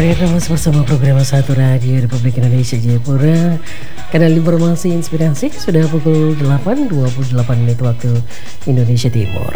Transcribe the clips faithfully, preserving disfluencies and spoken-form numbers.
Kembali masih bersama program Satu Radio Republik Indonesia Jayapura. Kanal informasi inspirasi sudah pukul delapan dua puluh delapan menit waktu Indonesia Timur.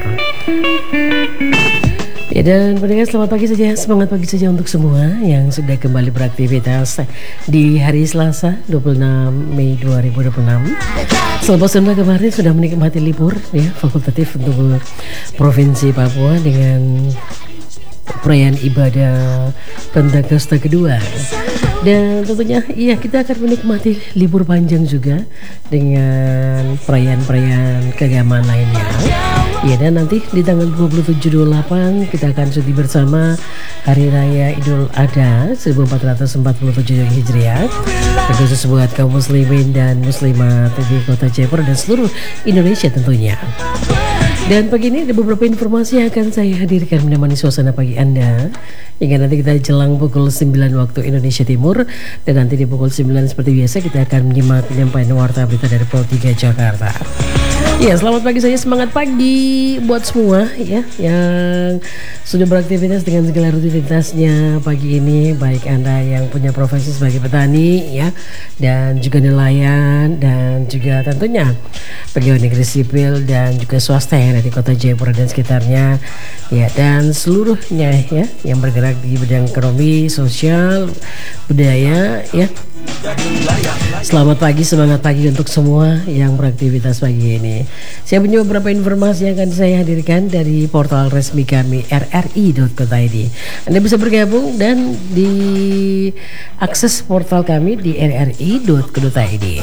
Ya, dan pendengar selamat pagi saja, semangat pagi saja untuk semua yang sudah kembali beraktivitas di hari Selasa dua puluh enam Mei dua ribu dua puluh enam. Selepas semua kemarin sudah menikmati libur ya fakultatif untuk Provinsi Papua dengan perayaan ibadah Pentakosta kedua. Dan tentunya iya kita akan menikmati libur panjang juga dengan perayaan-perayaan keagamaan lainnya. Ya, dan nanti di tanggal dua puluh tujuh dua puluh delapan kita akan cuti bersama Hari Raya Idul Adha seribu empat ratus empat puluh tujuh Hijriah. Khusus buat kaum muslimin dan muslimat di Kota Jayapura dan seluruh Indonesia tentunya. Dan pagi ini ada beberapa informasi yang akan saya hadirkan menemani suasana pagi Anda hingga nanti kita jelang pukul sembilan waktu Indonesia Timur. Dan nanti di pukul sembilan seperti biasa kita akan menyimak penyampaian warta berita dari Pro tiga Jakarta. Ya, selamat pagi saya, semangat pagi buat semua ya yang sudah beraktivitas dengan segala rutinitasnya pagi ini, baik Anda yang punya profesi sebagai petani ya, dan juga nelayan, dan juga tentunya pegawai negeri sipil dan juga swasta yang ada di Kota Jayapura dan sekitarnya ya, dan seluruhnya ya yang bergerak di bidang ekonomi, sosial, budaya ya. Selamat pagi, semangat pagi untuk semua yang beraktivitas pagi ini. Saya punya beberapa informasi yang akan saya hadirkan dari portal resmi kami r r i dot co dot i d. Anda bisa bergabung dan di akses portal kami di r r i dot co dot i d.